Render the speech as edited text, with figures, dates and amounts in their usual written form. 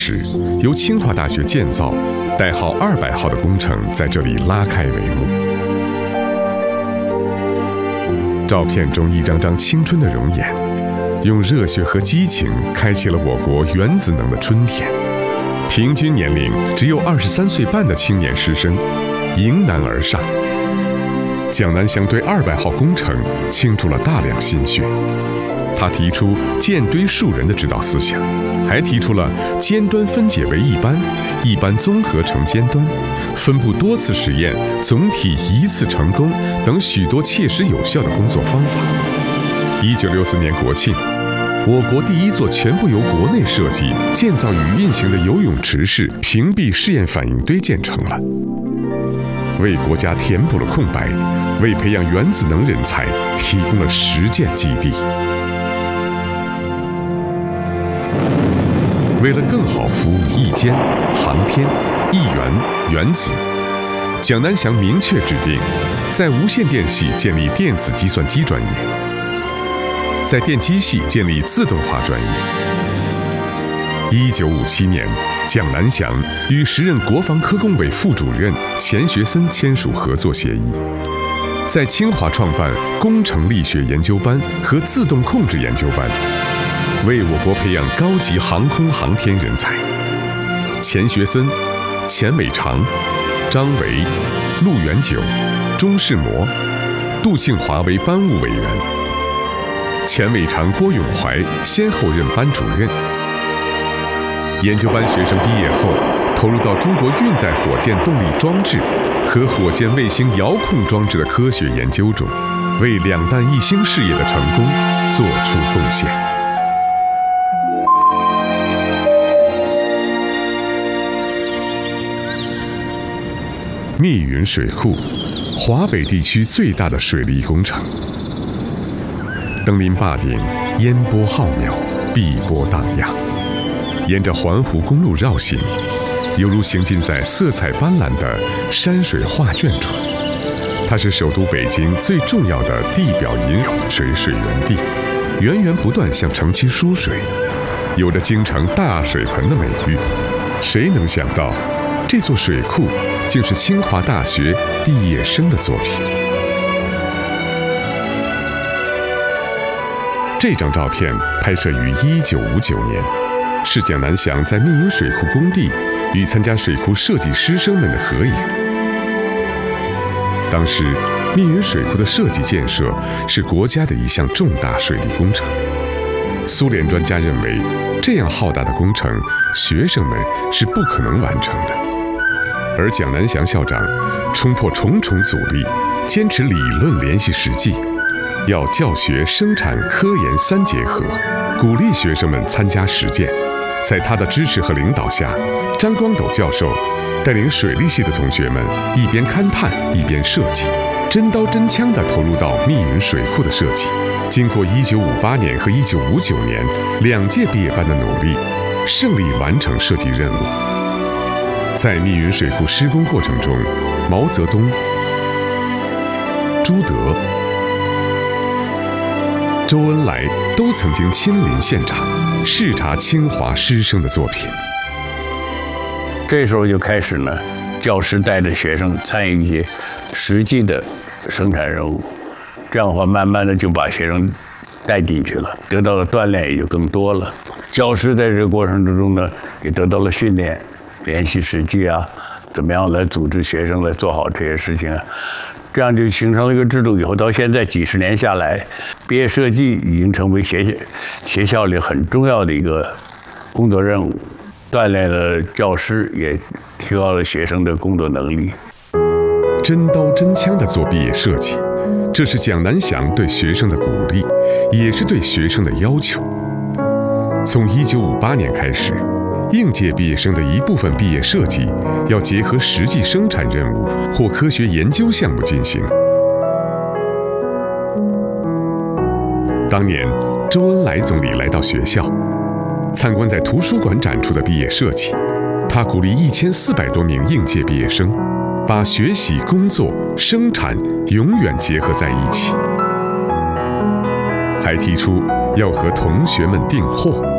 时，由清华大学建造、代号200号的工程在这里拉开帷幕。照片中一张张青春的容颜，用热血和激情开启了我国原子能的春天。平均年龄只有23岁半的青年师生迎难而上。蒋南翔对200号工程倾注了大量心血。他提出舰堆树人的指导思想，还提出了尖端分解为一般，一般综合成尖端，分布多次实验，总体一次成功等许多切实有效的工作方法。1964年国庆，我国第一座全部由国内设计、建造与运行的游泳池式屏蔽试验反应堆建成了，为国家填补了空白，为培养原子能人才提供了实践基地。为了更好服务一间、航天、一元、原子，蒋南翔明确指定，在无线电系建立电子计算机专业，在电机系建立自动化专业。1957年，蒋南翔与时任国防科工委副主任钱学森签署合作协议，在清华创办工程力学研究班和自动控制研究班，为我国培养高级航空航天人才。钱学森、钱伟长、张维、陆元久、钟世模、杜庆华为班务委员，钱伟长、郭永怀先后任班主任。研究班学生毕业后，投入到中国运载火箭动力装置和火箭卫星遥控装置的科学研究中，为两弹一星事业的成功做出贡献。密云水库，华北地区最大的水利工程。登临坝顶，烟波浩渺，碧波荡漾，沿着环湖公路绕行，犹如行进在色彩斑斓的山水画卷中。它是首都北京最重要的地表引水水源地，源源不断向城区输水，有着京城大水盆的美誉。谁能想到，这座水库竟是清华大学毕业生的作品？这张照片拍摄于1959年，是蒋南翔在密云水库工地与参加水库设计师生们的合影。当时，密云水库的设计建设是国家的一项重大水利工程。苏联专家认为，这样浩大的工程，学生们是不可能完成的。而蒋南翔校长冲破重重阻力，坚持理论联系实际，要教学、生产、科研三结合，鼓励学生们参加实践。在他的支持和领导下，张光斗教授带领水利系的同学们一边勘探一边设计，真刀真枪地投入到密云水库的设计。经过1958年和1959年2届毕业班的努力，胜利完成设计任务。在密云水库施工过程中，毛泽东、朱德、周恩来都曾经亲临现场视察清华师生的作品。 这时候就开始呢，教师带着学生参与一些实际的生产任务，这样的话慢慢的就把学生带进去了，得到的锻炼也就更多了。教师在这个过程之中呢，也得到了训练，联系实际啊，怎么样来组织学生来做好这些事情啊，这样就形成了一个制度。以后到现在几十年下来，毕业设计已经成为学校里很重要的一个工作任务，锻炼了教师，也提高了学生的工作能力。 真刀真枪地做毕业设计，这是蒋南翔对学生的鼓励，也是对学生的要求。从1958年开始，应届毕业生的一部分毕业设计要结合实际生产任务或科学研究项目进行。当年，周恩来总理来到学校，参观在图书馆展出的毕业设计，他鼓励1400多名应届毕业生，把学习、工作、生产永远结合在一起，还提出要和同学们订货。